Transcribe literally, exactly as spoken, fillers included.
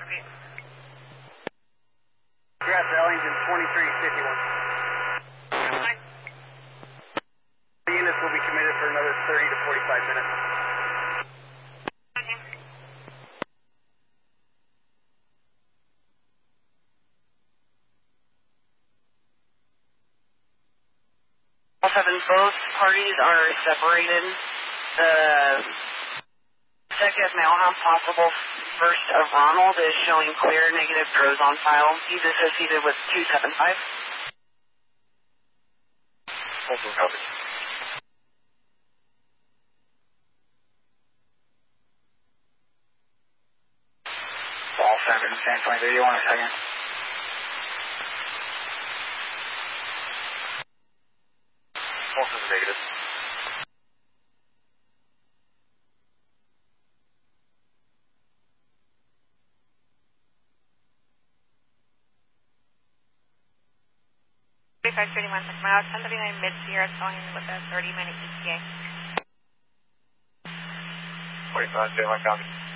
Copy. Grass Ellington twenty-three fifty-one. Fine. The units will be committed for another thirty to forty-five minutes. Okay. All seven, both parties are separated. The second mailhouse possible first of Ronald is showing clear negative throws on file. He's associated with two seven five. Also copy. All seven, San Twenty, do you want a second? Also negative. forty-five thirty-one, Sacramento, ten thirty-nine mid Sierra, calling with a thirty minute E T A. forty-five thirty-one, copy.